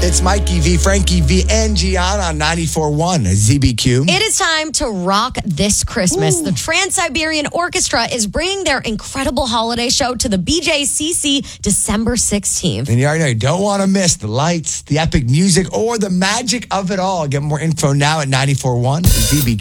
It's Mikey V, Frankie V, and Gianna on 94.1 ZBQ. It is time to rock this Christmas. The Trans-Siberian Orchestra is bringing their incredible holiday show to the BJCC December 16th. And you already know you don't want to miss the lights, the epic music, or the magic of it all. Get more info now at 94.1 ZBQ.